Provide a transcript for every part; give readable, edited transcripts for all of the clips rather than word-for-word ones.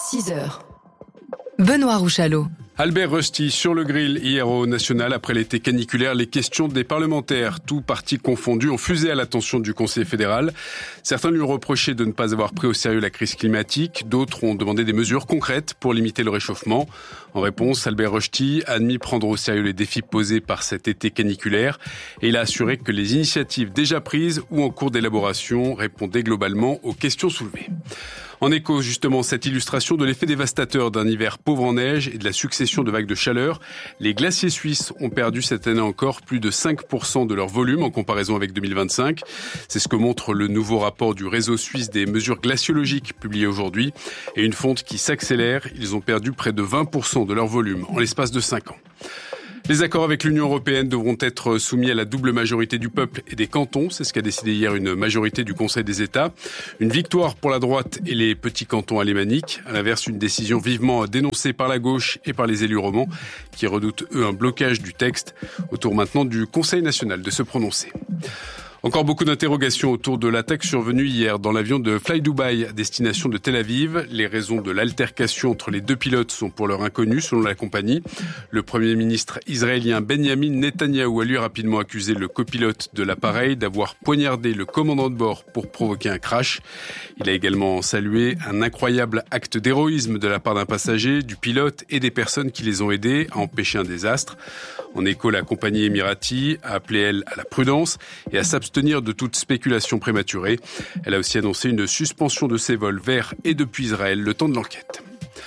6h. Benoît Rouchalot. Albert Rusty sur le grill hier au National après l'été caniculaire. Les questions des parlementaires, tous partis confondus, ont fusé à l'attention du Conseil fédéral. Certains lui reprochaient de ne pas avoir pris au sérieux la crise climatique. D'autres ont demandé des mesures concrètes pour limiter le réchauffement. En réponse, Albert Rusty a admis prendre au sérieux les défis posés par cet été caniculaire et il a assuré que les initiatives déjà prises ou en cours d'élaboration répondaient globalement aux questions soulevées. En écho, justement, cette illustration de l'effet dévastateur d'un hiver pauvre en neige et de la succession de vagues de chaleur, les glaciers suisses ont perdu cette année encore plus de 5% de leur volume en comparaison avec 2025. C'est ce que montre le nouveau rapport du réseau suisse des mesures glaciologiques publié aujourd'hui. Et une fonte qui s'accélère, ils ont perdu près de 20% de leur volume en l'espace de 5 ans. Les accords avec l'Union européenne devront être soumis à la double majorité du peuple et des cantons. C'est ce qu'a décidé hier une majorité du Conseil des États. Une victoire pour la droite et les petits cantons alémaniques. À l'inverse, une décision vivement dénoncée par la gauche et par les élus romans qui redoutent, eux, un blocage du texte. Autour maintenant du Conseil national de se prononcer. Encore beaucoup d'interrogations autour de l'attaque survenue hier dans l'avion de Fly Dubai à destination de Tel Aviv. Les raisons de l'altercation entre les deux pilotes sont pour l'heure inconnues selon la compagnie. Le Premier ministre israélien Benjamin Netanyahou a lui rapidement accusé le copilote de l'appareil d'avoir poignardé le commandant de bord pour provoquer un crash. Il a également salué un incroyable acte d'héroïsme de la part d'un passager, du pilote et des personnes qui les ont aidés à empêcher un désastre. En écho, la compagnie émirati a appelé, elle, à la prudence et à s'abstenir de toute spéculation prématurée. Elle a aussi annoncé une suspension de ses vols vers et depuis Israël le temps de l'enquête.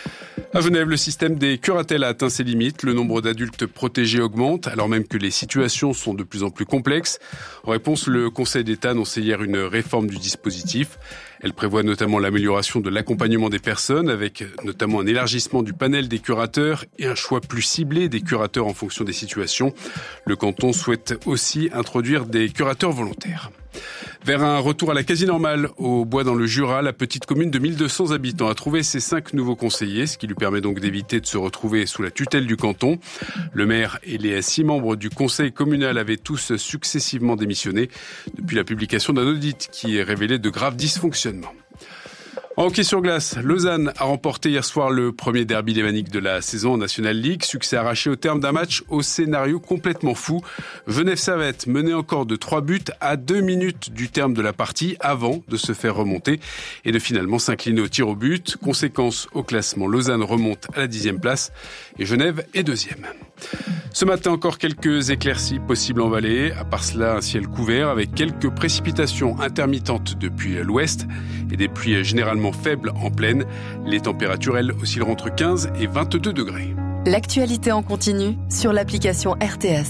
À Genève, le système des curatelles a atteint ses limites. Le nombre d'adultes protégés augmente, alors même que les situations sont de plus en plus complexes. En réponse, le Conseil d'État annonçait hier une réforme du dispositif. Elle prévoit notamment l'amélioration de l'accompagnement des personnes, avec notamment un élargissement du panel des curateurs et un choix plus ciblé des curateurs en fonction des situations. Le canton souhaite aussi introduire des curateurs volontaires. Vers un retour à la quasi-normale au Bois dans le Jura, la petite commune de 1200 habitants a trouvé ses 5 nouveaux conseillers, ce qui lui permet donc d'éviter de se retrouver sous la tutelle du canton. Le maire et les 6 membres du conseil communal avaient tous successivement démissionné depuis la publication d'un audit qui révélait de graves dysfonctionnements. En hockey sur glace, Lausanne a remporté hier soir le premier derby lémanique de la saison en National League. Succès arraché au terme d'un match au scénario complètement fou. Genève Servette menait encore de 3 buts à 2 minutes du terme de la partie avant de se faire remonter et de finalement s'incliner au tir au but. Conséquence au classement, Lausanne remonte à la 10e place et Genève est 2e. Ce matin, encore quelques éclaircies possibles en vallée. À part cela, un ciel couvert avec quelques précipitations intermittentes depuis l'ouest et des pluies généralement faibles en plaine. Les températures, elles, oscilleront entre 15 et 22 degrés. L'actualité en continu sur l'application RTS.